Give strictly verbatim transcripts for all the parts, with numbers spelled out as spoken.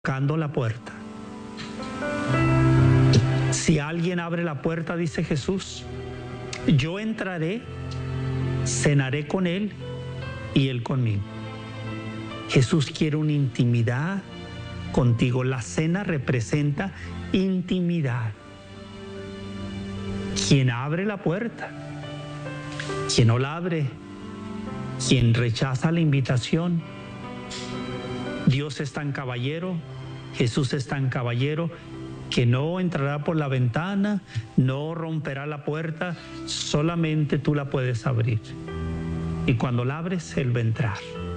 tocando la puerta. Si alguien abre la puerta, dice Jesús, yo entraré, cenaré con él y él conmigo. Jesús quiere una intimidad contigo. La cena representa intimidad. Quien abre la puerta, quien no la abre, quien rechaza la invitación. Dios es tan caballero, Jesús es tan caballero, que no entrará por la ventana, no romperá la puerta, solamente tú la puedes abrir. Y cuando la abres, Él va a entrar.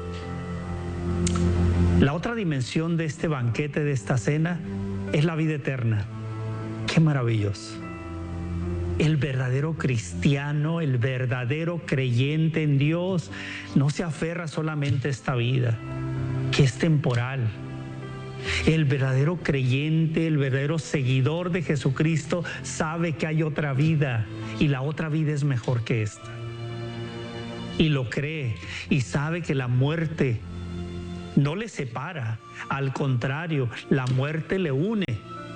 La otra dimensión de este banquete, de esta cena, es la vida eterna. ¡Qué maravilloso! El verdadero cristiano, el verdadero creyente en Dios, no se aferra solamente a esta vida, que es temporal. El verdadero creyente, el verdadero seguidor de Jesucristo sabe que hay otra vida y la otra vida es mejor que esta. Y lo cree y sabe que la muerte no le separa, al contrario, la muerte le une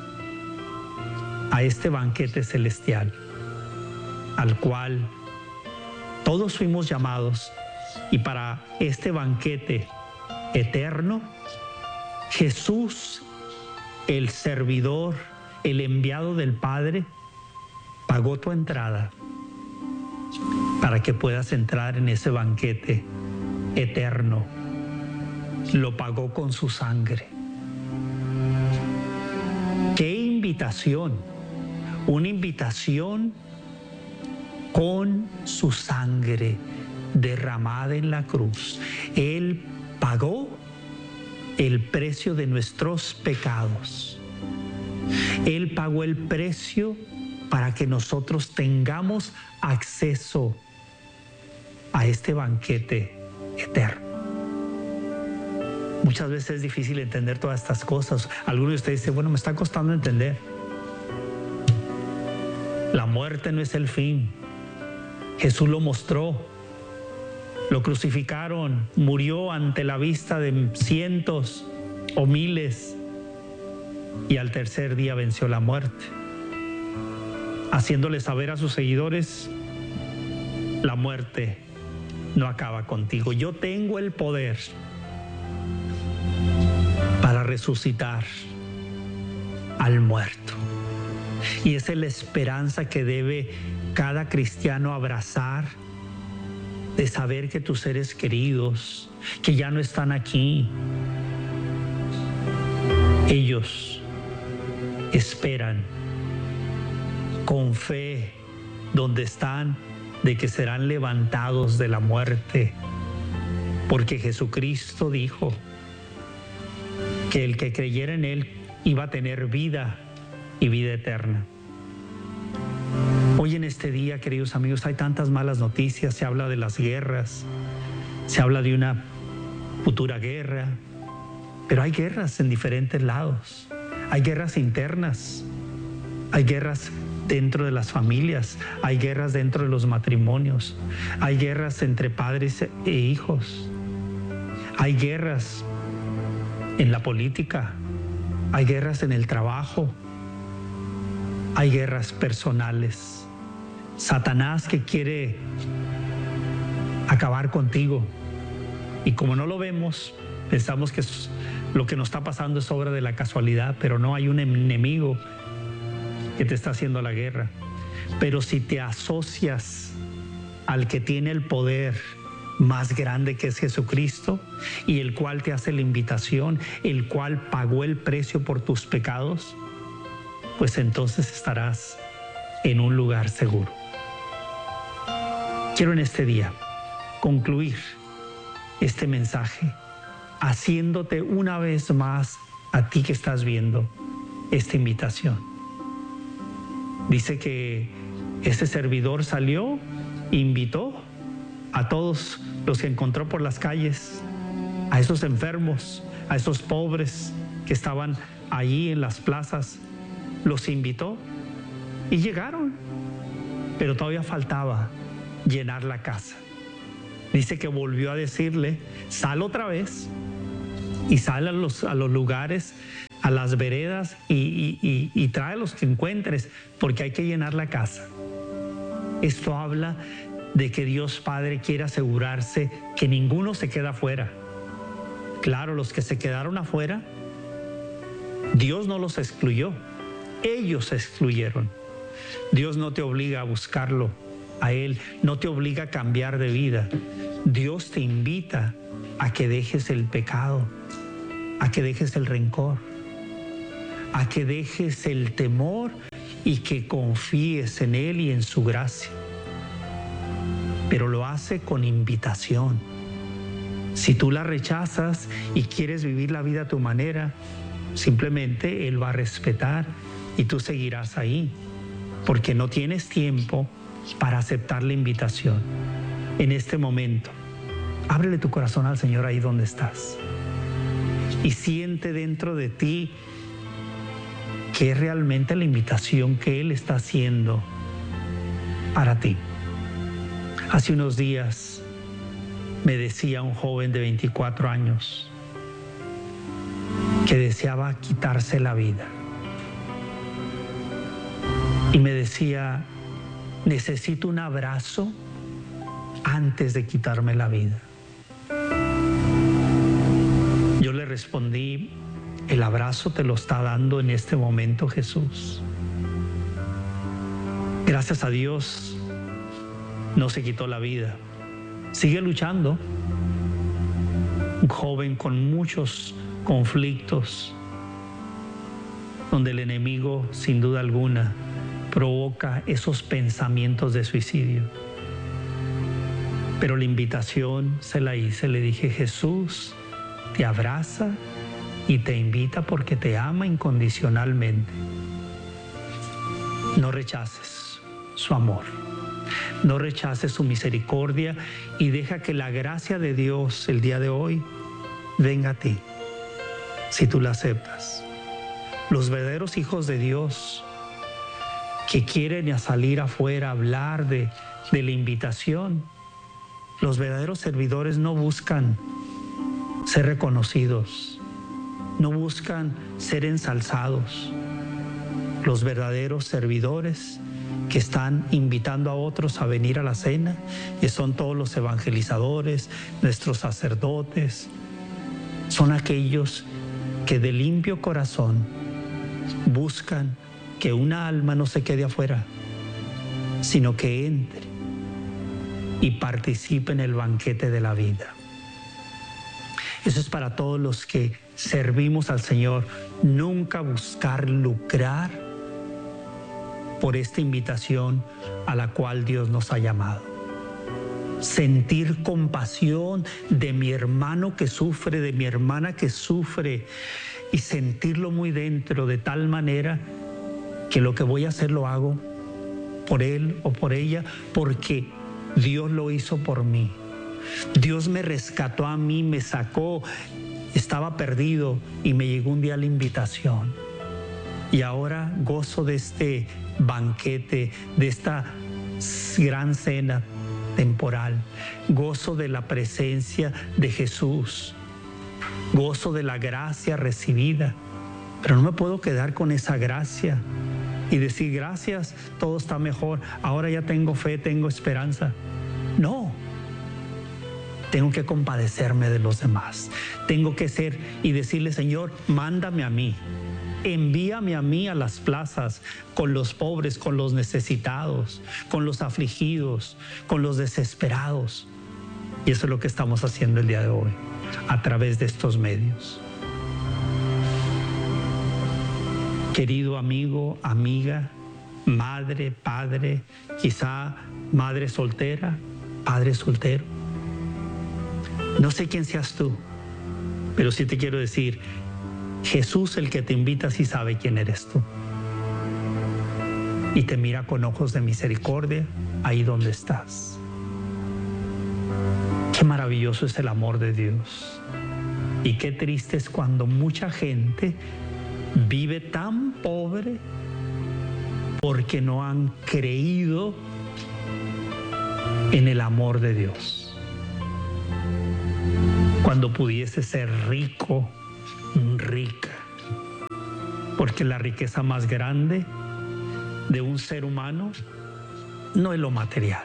a este banquete celestial, al cual todos fuimos llamados, y para este banquete eterno, Jesús, el servidor, el enviado del Padre, pagó tu entrada para que puedas entrar en ese banquete eterno. Lo pagó con su sangre. ¡Qué invitación! Una invitación con su sangre derramada en la cruz. Él pagó el precio de nuestros pecados. Él pagó el precio para que nosotros tengamos acceso a este banquete eterno. Muchas veces es difícil entender todas estas cosas. Algunos de ustedes dicen, bueno, me está costando entender. La muerte no es el fin. Jesús lo mostró. Lo crucificaron, murió ante la vista de cientos o miles y al tercer día venció la muerte, haciéndole saber a sus seguidores, la muerte no acaba contigo. Yo tengo el poder para resucitar al muerto. Y esa es la esperanza que debe cada cristiano abrazar, de saber que tus seres queridos, que ya no están aquí, ellos esperan con fe donde están, de que serán levantados de la muerte, porque Jesucristo dijo que el que creyera en Él iba a tener vida y vida eterna. Hoy en este día, queridos amigos, hay tantas malas noticias. Se habla de las guerras, se habla de una futura guerra, pero hay guerras en diferentes lados. Hay guerras internas, hay guerras dentro de las familias, hay guerras dentro de los matrimonios, hay guerras entre padres e hijos, hay guerras en la política, hay guerras en el trabajo, hay guerras personales. Satanás que quiere acabar contigo, y como no lo vemos, pensamos que lo que nos está pasando es obra de la casualidad, pero no, hay un enemigo que te está haciendo la guerra. Pero si te asocias al que tiene el poder más grande, que es Jesucristo, y el cual te hace la invitación, el cual pagó el precio por tus pecados, pues entonces estarás en un lugar seguro. Quiero en este día concluir este mensaje haciéndote una vez más, a ti que estás viendo esta invitación. Dice que este servidor salió, invitó a todos los que encontró por las calles, a esos enfermos, a esos pobres que estaban allí en las plazas, los invitó y llegaron, pero todavía faltaba llenar la casa. Dice que volvió a decirle, sal otra vez y sale a los, a los lugares, a las veredas y, y, y, y trae los que encuentres, porque hay que llenar la casa. Esto habla de que Dios Padre quiere asegurarse que ninguno se queda afuera. Claro, los que se quedaron afuera, Dios no los excluyó, ellos se excluyeron. Dios no te obliga a buscarlo a Él, no te obliga a cambiar de vida. Dios te invita a que dejes el pecado, a que dejes el rencor, a que dejes el temor y que confíes en Él y en su gracia. Pero lo hace con invitación. Si tú la rechazas y quieres vivir la vida a tu manera, simplemente Él va a respetar y tú seguirás ahí, porque no tienes tiempo para aceptar la invitación. En este momento, ábrele tu corazón al Señor ahí donde estás y siente dentro de ti que es realmente la invitación que Él está haciendo para ti. Hace unos días me decía un joven de veinticuatro años que deseaba quitarse la vida. Y me decía, necesito un abrazo antes de quitarme la vida. Yo le respondí, el abrazo te lo está dando en este momento Jesús. Gracias a Dios no se quitó la vida. Sigue luchando. Un joven con muchos conflictos, donde el enemigo, sin duda alguna, provoca esos pensamientos de suicidio. Pero la invitación se la hice, le dije, Jesús te abraza y te invita porque te ama incondicionalmente. No rechaces su amor, no rechaces su misericordia y deja que la gracia de Dios el día de hoy venga a ti, si tú la aceptas. Los verdaderos hijos de Dios que quieren a salir afuera a hablar de, de la invitación, los verdaderos servidores no buscan ser reconocidos, no buscan ser ensalzados. Los verdaderos servidores que están invitando a otros a venir a la cena, que son todos los evangelizadores, nuestros sacerdotes, son aquellos que de limpio corazón buscan que una alma no se quede afuera, sino que entre y participe en el banquete de la vida. Eso es para todos los que servimos al Señor. Nunca buscar lucrar por esta invitación a la cual Dios nos ha llamado. Sentir compasión de mi hermano que sufre, de mi hermana que sufre, y sentirlo muy dentro de tal manera que lo que voy a hacer lo hago por él o por ella, porque Dios lo hizo por mí. Dios me rescató a mí, me sacó, estaba perdido y me llegó un día la invitación. Y ahora gozo de este banquete, de esta gran cena temporal. Gozo de la presencia de Jesús. Gozo de la gracia recibida. Pero no me puedo quedar con esa gracia y decir gracias, todo está mejor, ahora ya tengo fe, tengo esperanza. No. Tengo que compadecerme de los demás. Tengo que ser y decirle, Señor, mándame a mí. Envíame a mí a las plazas con los pobres, con los necesitados, con los afligidos, con los desesperados. Y eso es lo que estamos haciendo el día de hoy, a través de estos medios. Querido amigo, amiga, madre, padre, quizá madre soltera, padre soltero. No sé quién seas tú, pero sí te quiero decir, Jesús, el que te invita, sí sabe quién eres tú. Y te mira con ojos de misericordia ahí donde estás. Qué maravilloso es el amor de Dios. Y qué triste es cuando mucha gente vive tan pobre porque no han creído en el amor de Dios. cuando pudiese ser rico, rica, porque la riqueza más grande de un ser humano no es lo material.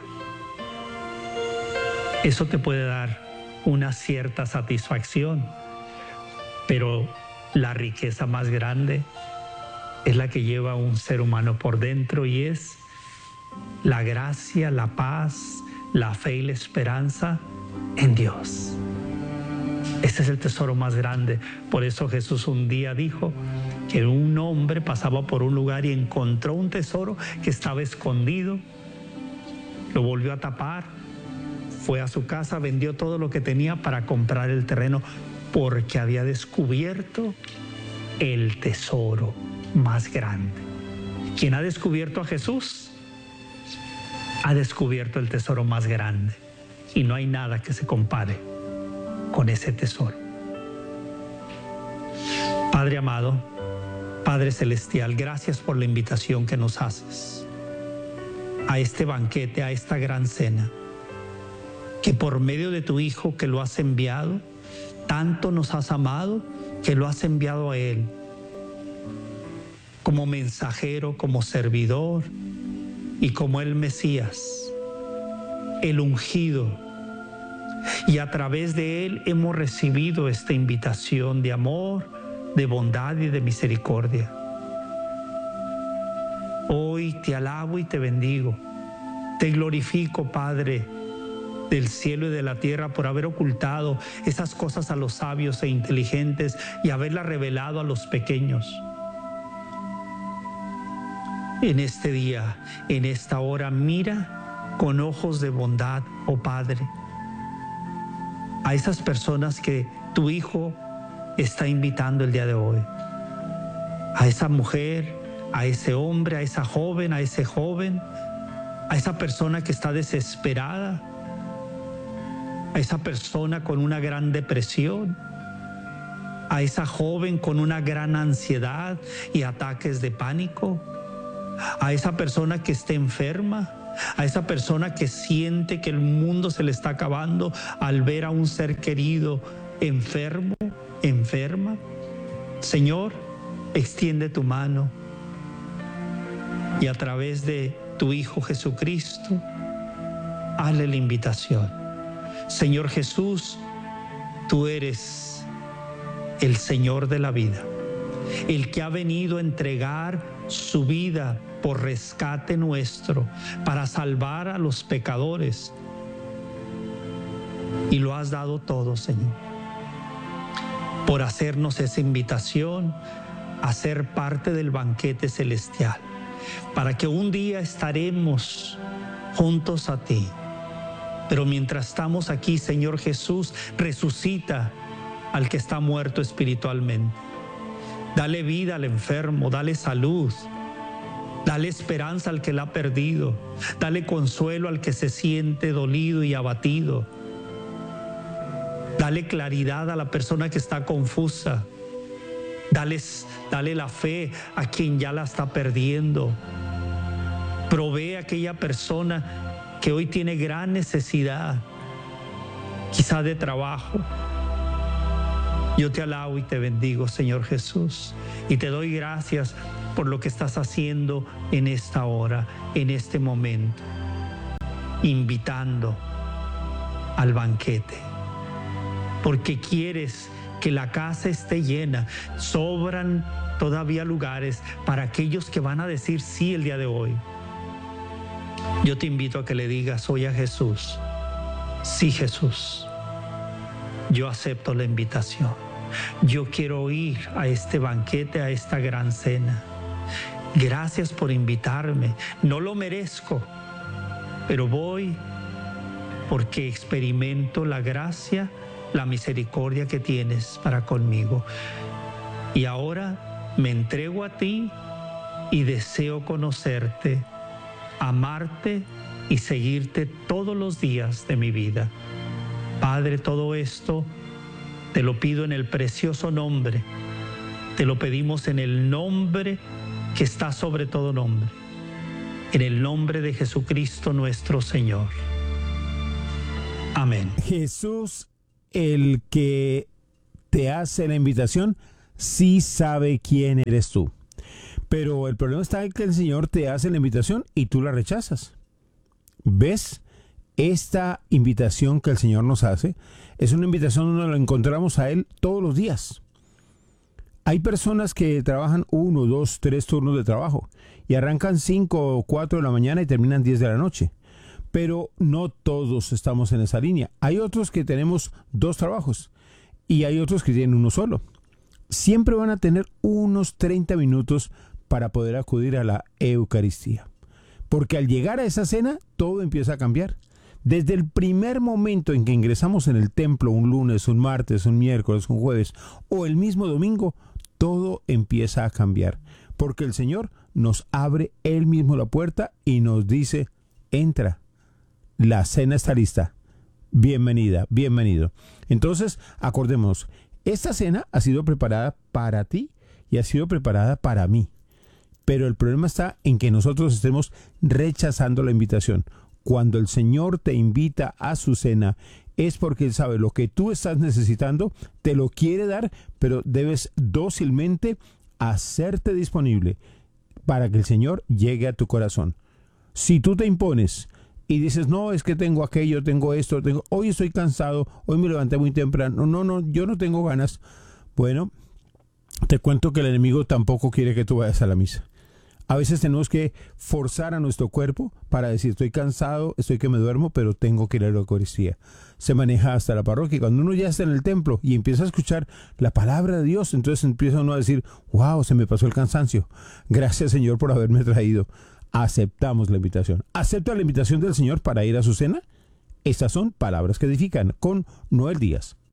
Eso te puede dar una cierta satisfacción, pero la riqueza más grande es la que lleva a un ser humano por dentro, y es la gracia, la paz, la fe y la esperanza en Dios. Ese es el tesoro más grande. Por eso Jesús un día dijo que un hombre pasaba por un lugar y encontró un tesoro que estaba escondido, lo volvió a tapar, fue a su casa, vendió todo lo que tenía para comprar el terreno, porque había descubierto el tesoro más grande. Quien ha descubierto a Jesús ha descubierto el tesoro más grande, y no hay nada que se compare con ese tesoro. Padre amado, Padre celestial, gracias por la invitación que nos haces a este banquete, a esta gran cena, que por medio de tu Hijo que lo has enviado, tanto nos has amado que lo has enviado a Él como mensajero, como servidor y como el Mesías, el ungido. Y a través de Él hemos recibido esta invitación de amor, de bondad y de misericordia. Hoy te alabo y te bendigo. Te glorifico, Padre del cielo y de la tierra, por haber ocultado esas cosas a los sabios e inteligentes y haberlas revelado a los pequeños. En este día, en esta hora, mira con ojos de bondad, oh Padre, a esas personas que tu Hijo está invitando el día de hoy. A esa mujer, a ese hombre, a esa joven, a ese joven, a esa persona que está desesperada, a esa persona con una gran depresión, a esa joven con una gran ansiedad y ataques de pánico, a esa persona que está enferma, a esa persona que siente que el mundo se le está acabando al ver a un ser querido enfermo, enferma. Señor, extiende tu mano y a través de tu Hijo Jesucristo, hazle la invitación. Señor Jesús, tú eres el Señor de la vida, el que ha venido a entregar su vida por rescate nuestro, para salvar a los pecadores. Y lo has dado todo, Señor, por hacernos esa invitación a ser parte del banquete celestial, para que un día estaremos juntos a ti. Pero mientras estamos aquí, Señor Jesús, resucita al que está muerto espiritualmente. Dale vida al enfermo, dale salud, dale esperanza al que la ha perdido, dale consuelo al que se siente dolido y abatido. Dale claridad a la persona que está confusa. Dale, dale la fe a quien ya la está perdiendo. Provee a aquella persona que hoy tiene gran necesidad, quizá de trabajo. Yo te alabo y te bendigo, Señor Jesús, y te doy gracias por lo que estás haciendo en esta hora, en este momento, invitando al banquete, porque quieres que la casa esté llena. Sobran todavía lugares para aquellos que van a decir sí el día de hoy. Yo te invito a que le digas hoy a Jesús: sí, Jesús, yo acepto la invitación. Yo quiero ir a este banquete, a esta gran cena. Gracias por invitarme. No lo merezco, pero voy porque experimento la gracia, la misericordia que tienes para conmigo. Y ahora me entrego a ti y deseo conocerte, amarte y seguirte todos los días de mi vida. Padre, todo esto te lo pido en el precioso nombre, te lo pedimos en el nombre que está sobre todo nombre, en el nombre de Jesucristo nuestro Señor. Amén. Jesús el que te hace la invitación sí sabe quién eres tú. Pero el problema está en que el Señor te hace la invitación y tú la rechazas. ¿Ves? Esta invitación que el Señor nos hace es una invitación donde lo encontramos a Él todos los días. Hay personas que trabajan uno, dos, tres turnos de trabajo y arrancan cinco o cuatro de la mañana y terminan diez de la noche. Pero no todos estamos en esa línea. Hay otros que tenemos dos trabajos y hay otros que tienen uno solo. Siempre van a tener unos treinta minutos para poder acudir a la Eucaristía. Porque al llegar a esa cena, todo empieza a cambiar. Desde el primer momento en que ingresamos en el templo, un lunes, un martes, un miércoles, un jueves o el mismo domingo, todo empieza a cambiar. Porque el Señor nos abre Él mismo la puerta y nos dice, entra, la cena está lista, bienvenida, bienvenido. Entonces, acordémonos, esta cena ha sido preparada para ti y ha sido preparada para mí. Pero el problema está en que nosotros estemos rechazando la invitación. Cuando el Señor te invita a su cena, es porque Él sabe lo que tú estás necesitando, te lo quiere dar, pero debes dócilmente hacerte disponible para que el Señor llegue a tu corazón. Si tú te impones y dices, no, es que tengo aquello, tengo esto, tengo, hoy estoy cansado, hoy me levanté muy temprano, no, no, yo no tengo ganas. Bueno, te cuento que el enemigo tampoco quiere que tú vayas a la misa. A veces tenemos que forzar a nuestro cuerpo para decir, estoy cansado, estoy que me duermo, pero tengo que ir a la Eucaristía. Se maneja hasta la parroquia. Cuando uno ya está en el templo y empieza a escuchar la palabra de Dios, entonces empieza uno a decir, wow, se me pasó el cansancio. Gracias, Señor, por haberme traído. Aceptamos la invitación. ¿Acepta la invitación del Señor para ir a su cena? Estas son palabras que edifican con Noel Díaz.